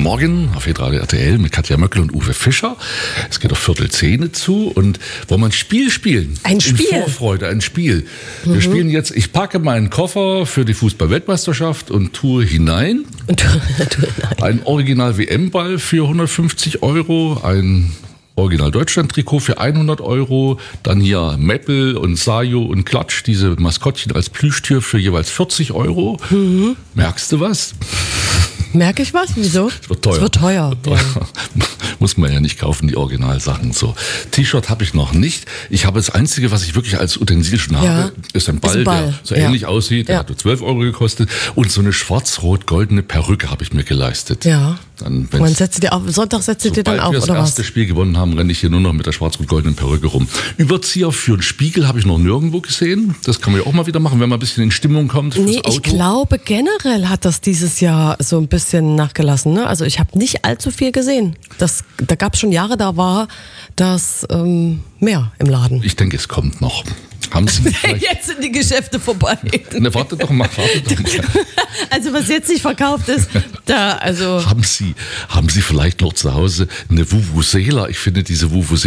Morgen auf Hitradio RTL mit Katja Möckel und Uwe Fischer. Es geht auf 9:45 zu und wollen wir ein Spiel spielen. Ein Spiel? In Vorfreude, ein Spiel. Wir spielen jetzt, ich packe meinen Koffer für die Fußball-Weltmeisterschaft und tue hinein. Ein Original-WM-Ball für 150 €, ein Original-Deutschland-Trikot für 100 €, dann hier Meppel und Sajo und Klatsch, diese Maskottchen als Plüschtier für jeweils 40 €. Merkst du was? Merke ich was? Wieso? Es wird teuer. Es wird teuer. Ja. Muss man ja nicht kaufen, die Originalsachen. So. T-Shirt habe ich noch nicht. Ich habe das Einzige, was ich wirklich als Utensil schon habe, ist ein Ball, der so ähnlich aussieht. Der hat nur 12 € gekostet. Und so eine schwarz-rot-goldene Perücke habe ich mir geleistet. Ja. Dann, Sonntag setzt du dir dann auf, oder was? Sobald wir das erste Spiel gewonnen haben, renne ich hier nur noch mit der schwarz-rot-goldenen Perücke rum. Überzieher für einen Spiegel habe ich noch nirgendwo gesehen. Das kann man ja auch mal wieder machen, wenn man ein bisschen in Stimmung kommt. Nee, ich glaube generell hat das dieses Jahr so ein bisschen nachgelassen. Ne? Also ich habe nicht allzu viel gesehen. Da gab es schon Jahre, da war das mehr im Laden. Ich denke, es kommt noch. Haben Sie Jetzt sind die Geschäfte vorbei. Ne, warte doch mal. Also was jetzt nicht verkauft ist, Haben Sie vielleicht noch zu Hause eine Vuvuzela? Ich finde diese Vuvuzela